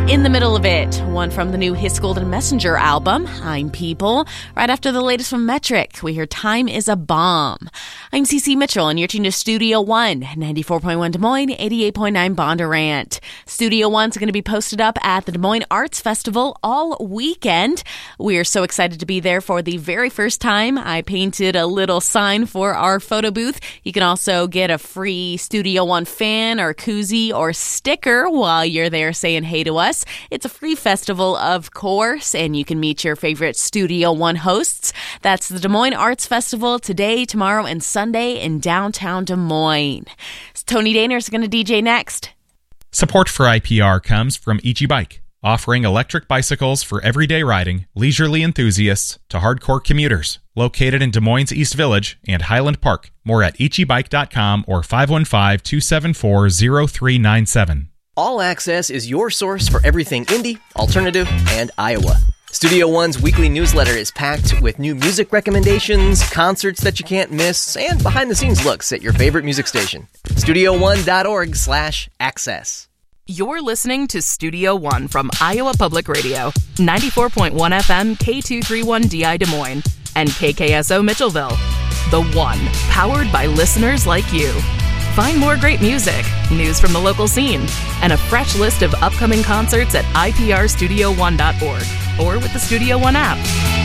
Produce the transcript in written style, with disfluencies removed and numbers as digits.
In the Middle of It, one from the new His Golden Messenger album, I'm People. Right after the latest from Metric, we hear Time is a Bomb. I'm CeCe Mitchell, and you're tuned to Studio One, 94.1 Des Moines, 88.9 Bondurant. Studio One's going to be posted up at the Des Moines Arts Festival all weekend. We are so excited to be there for the very first time. I painted a little sign for our photo booth. You can also get a free Studio One fan or koozie or sticker while you're there saying hey to us. It's a free festival, of course, and you can meet your favorite Studio One hosts. That's the Des Moines Arts Festival today, tomorrow, and Sunday in downtown Des Moines. Tony Dahner's going to DJ next. Support for IPR comes from Ichi Bike, offering electric bicycles for everyday riding, leisurely enthusiasts to hardcore commuters. Located in Des Moines East Village and Highland Park. More at ichibike.com or 515-274-0397. All Access is your source for everything indie, alternative, and Iowa. Studio One's weekly newsletter is packed with new music recommendations, concerts that you can't miss, and behind-the-scenes looks at your favorite music station. StudioOne.org/access. You're listening to Studio One from Iowa Public Radio, 94.1 FM K231DI Des Moines, and KKSO Mitchellville. The One, powered by listeners like you. Find more great music, news from the local scene, and a fresh list of upcoming concerts at iprstudio1.org or with the Studio One app.